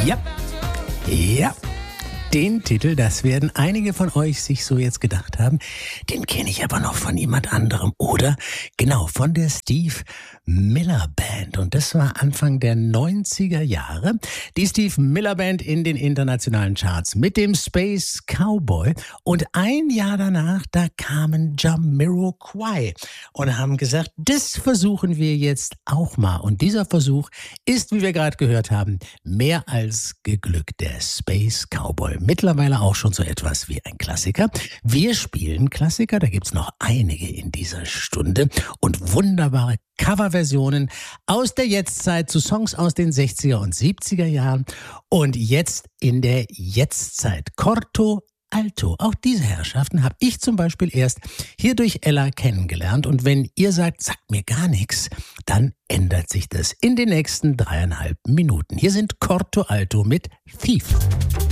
Ja, ja. Den Titel, das werden einige von euch sich so jetzt gedacht haben, den kenne ich aber noch von jemand anderem, oder? Genau, von der Steve Miller Band. Und das war Anfang der 90er Jahre. Die Steve Miller Band in den internationalen Charts mit dem Space Cowboy. Und ein Jahr danach, da kamen Jamiroquai und haben gesagt, das versuchen wir jetzt auch mal. Und dieser Versuch ist, wie wir gerade gehört haben, mehr als geglückt. Der Space Cowboy. Mittlerweile auch schon so etwas wie ein Klassiker. Wir spielen Klassiker, da gibt's noch einige in dieser Stunde und wunderbare Coverversionen aus der Jetztzeit zu Songs aus den 60er und 70er Jahren und jetzt in der Jetztzeit. Corto Alto. Auch diese Herrschaften habe ich zum Beispiel erst hier durch Ella kennengelernt. Und wenn ihr sagt mir gar nichts, dann ändert sich das in den nächsten 3,5 Minuten. Hier sind Corto Alto mit Thief.